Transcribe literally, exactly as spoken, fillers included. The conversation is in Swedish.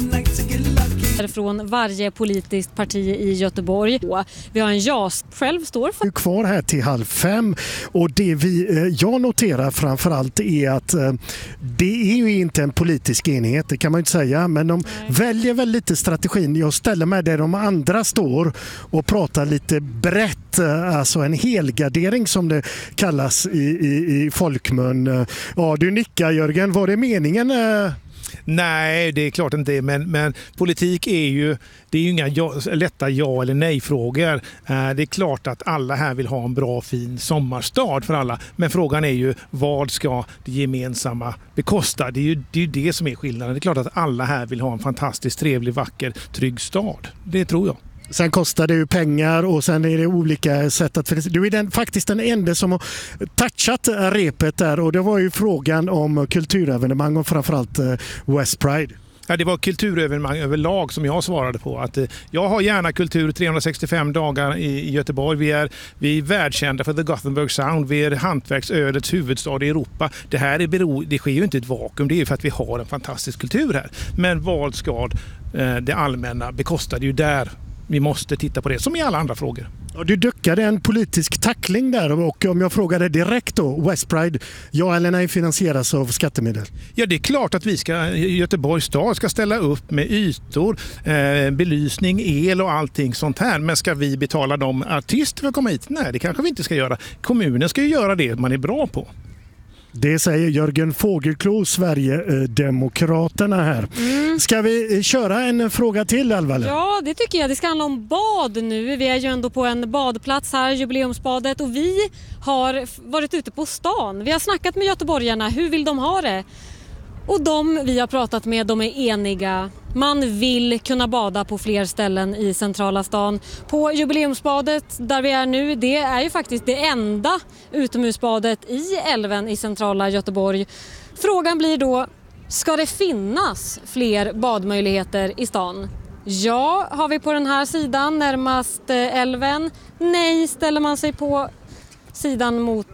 Från varje politiskt parti i Göteborg. Vi har en JAS själv står för. Vi är kvar här till halv fem och det vi, jag noterar framförallt är att det är ju inte en politisk enhet, det kan man inte säga, men de Nej. väljer väl lite strategin. Jag ställer mig där de andra står och pratar lite brett, alltså en helgardering som det kallas i, i, i folkmun. Ja, du nickar Jörgen, var det meningen? Nej, det är klart inte, men, men politik är ju, det är ju inga ja, lätta ja eller nej-frågor. Eh, det är klart att alla här vill ha en bra, fin sommarstad för alla, men frågan är ju vad ska det gemensamma bekosta? Det är ju det, är ju det som är skillnaden. Det är klart att alla här vill ha en fantastiskt trevlig, vacker, trygg stad. Det tror jag. Sen kostar det ju pengar och sen är det olika sätt att... Du är den, faktiskt den enda som har touchat repet där och det var ju frågan om kulturevenemang och framförallt West Pride. Ja, det var kulturevenemang överlag som jag svarade på. Att, eh, jag har gärna kultur trehundrasextiofem dagar i, i Göteborg. Vi är, vi är världskända för The Gothenburg Sound. Vi är hantverksödets huvudstad i Europa. Det här är bero, det sker ju inte i ett vakuum. Det är ju för att vi har en fantastisk kultur här. Men vad ska eh, det allmänna bekosta? Det är ju där vi måste titta på det, som i alla andra frågor. Ja, du duckade en politisk tackling där och om jag frågade direkt då, West Pride, ja eller nej finansieras av skattemedel? Ja, det är klart att vi ska, Göteborgs stad ska ställa upp med ytor, eh, belysning, el och allting sånt här. Men ska vi betala de artister för att komma hit? Nej, det kanske vi inte ska göra. Kommunen ska ju göra det man är bra på. Det säger Jörgen Fågelklo, Sverigedemokraterna här. Mm. Ska vi köra en fråga till, Alva? Ja, det tycker jag. Det ska handla om bad nu. Vi är ju ändå på en badplats här, jubileumsbadet. Och vi har varit ute på stan. Vi har snackat med göteborgarna. Hur vill de ha det? Och de vi har pratat med, de är eniga. Man vill kunna bada på fler ställen i centrala stan. På jubileumsbadet där vi är nu, det är ju faktiskt det enda utomhusbadet i älven i centrala Göteborg. Frågan blir då, ska det finnas fler badmöjligheter i stan? Ja, har vi på den här sidan närmast älven. Nej, ställer man sig på sidan mot